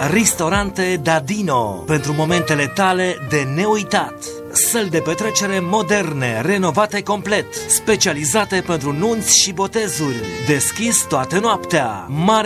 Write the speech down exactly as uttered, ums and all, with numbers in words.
Ristorante Dadino, pentru momentele tale de neuitat. Săli de petrecere moderne, renovate complet, specializate pentru nunți și botezuri. Deschis toată noaptea. Mare